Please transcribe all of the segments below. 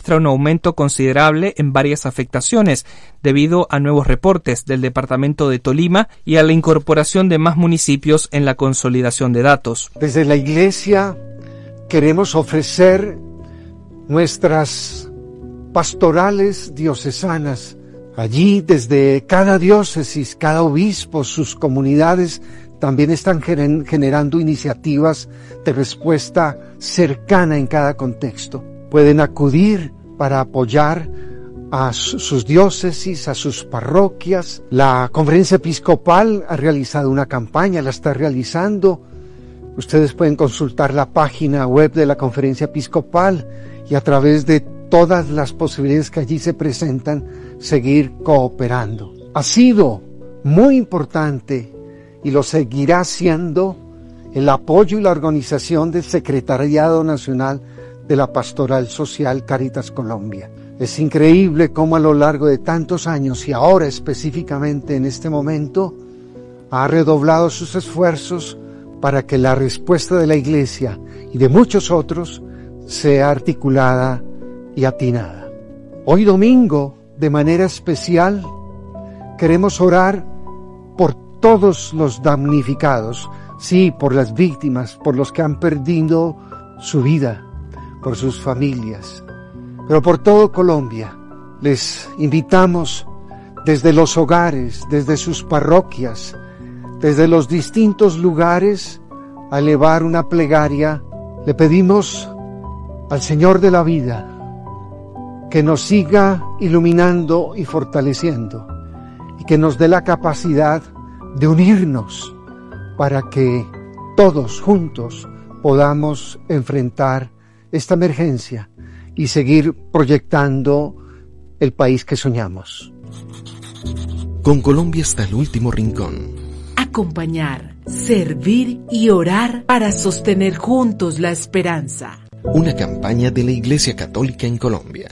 registra un aumento considerable en varias afectaciones debido a nuevos reportes del departamento de Tolima y a la incorporación de más municipios en la consolidación de datos. Desde la Iglesia queremos ofrecer nuestras pastorales diocesanas. Allí, desde cada diócesis, cada obispo, sus comunidades también están generando iniciativas de respuesta cercana en cada contexto. Pueden acudir para apoyar a sus diócesis, a sus parroquias. La Conferencia Episcopal ha realizado una campaña, la está realizando. Ustedes pueden consultar la página web de la Conferencia Episcopal y a través de todas las posibilidades que allí se presentan, seguir cooperando. Ha sido muy importante y lo seguirá siendo el apoyo y la organización del Secretariado Nacional de la Pastoral Social Cáritas Colombia. Es increíble cómo a lo largo de tantos años y ahora específicamente en este momento ha redoblado sus esfuerzos para que la respuesta de la Iglesia y de muchos otros sea articulada y atinada. Hoy domingo, de manera especial, queremos orar por todos los damnificados, sí, por las víctimas, por los que han perdido su vida, por sus familias, pero por todo Colombia. Les invitamos desde los hogares, desde sus parroquias, desde los distintos lugares, a elevar una plegaria. Le pedimos al Señor de la vida que nos siga iluminando y fortaleciendo y que nos dé la capacidad de unirnos para que todos juntos podamos enfrentar esta emergencia y seguir proyectando el país que soñamos. Con Colombia hasta el último rincón. Acompañar, servir y orar para sostener juntos la esperanza. Una campaña de la Iglesia Católica en Colombia.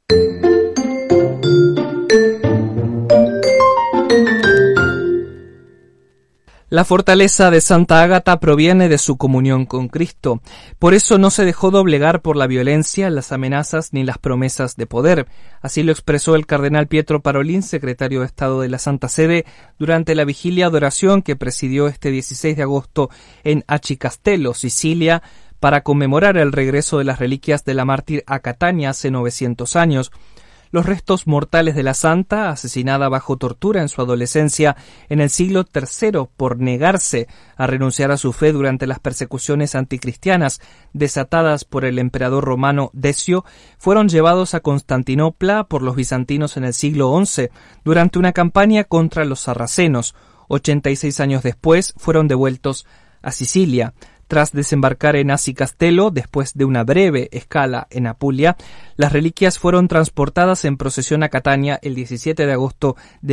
La fortaleza de Santa Ágata proviene de su comunión con Cristo. Por eso no se dejó doblegar por la violencia, las amenazas ni las promesas de poder. Así lo expresó el cardenal Pietro Parolin, secretario de Estado de la Santa Sede, durante la vigilia de oración que presidió este 16 de agosto en Aci Castello, Sicilia, para conmemorar el regreso de las reliquias de la mártir a Catania hace 900 años. Los restos mortales de la santa, asesinada bajo tortura en su adolescencia en el siglo III por negarse a renunciar a su fe durante las persecuciones anticristianas desatadas por el emperador romano Decio, fueron llevados a Constantinopla por los bizantinos en el siglo XI durante una campaña contra los sarracenos. 86 años después fueron devueltos a Sicilia. Tras desembarcar en Aci Castello, después de una breve escala en Apulia, las reliquias fueron transportadas en procesión a Catania el 17 de agosto de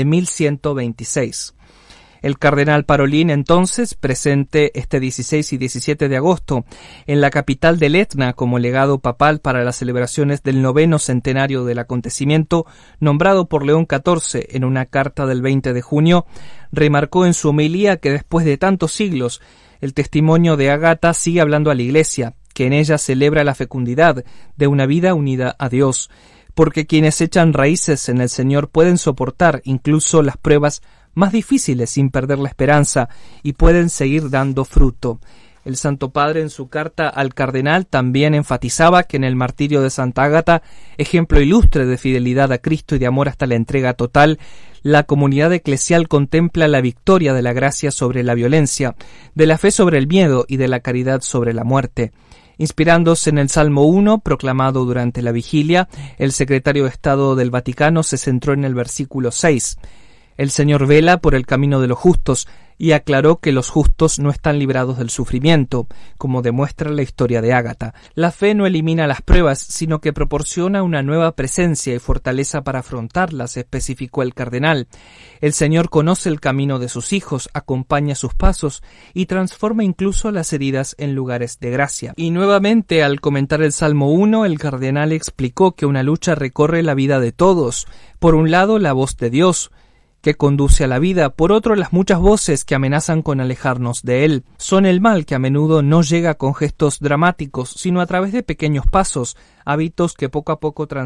1126. El cardenal Parolin, entonces, presente este 16 y 17 de agosto en la capital del Etna como legado papal para las celebraciones del 9º centenario del acontecimiento, nombrado por León XIV en una carta del 20 de junio, remarcó en su homilía que después de tantos siglos, el testimonio de Ágata sigue hablando a la Iglesia, que en ella celebra la fecundidad de una vida unida a Dios, porque quienes echan raíces en el Señor pueden soportar incluso las pruebas más difíciles sin perder la esperanza y pueden seguir dando fruto. El Santo Padre en su carta al cardenal también enfatizaba que en el martirio de Santa Ágata, ejemplo ilustre de fidelidad a Cristo y de amor hasta la entrega total, la comunidad eclesial contempla la victoria de la gracia sobre la violencia, de la fe sobre el miedo y de la caridad sobre la muerte. Inspirándose en el Salmo 1, proclamado durante la vigilia, el secretario de Estado del Vaticano se centró en el versículo 6. El Señor vela por el camino de los justos y aclaró que los justos no están librados del sufrimiento, como demuestra la historia de Ágata. La fe no elimina las pruebas, sino que proporciona una nueva presencia y fortaleza para afrontarlas, especificó el cardenal. El Señor conoce el camino de sus hijos, acompaña sus pasos y transforma incluso las heridas en lugares de gracia. Y nuevamente, al comentar el Salmo 1, el cardenal explicó que una lucha recorre la vida de todos. Por un lado, la voz de Dios, que conduce a la vida, por otro las muchas voces que amenazan con alejarnos de él. Son el mal que a menudo no llega con gestos dramáticos, sino a través de pequeños pasos, hábitos que poco a poco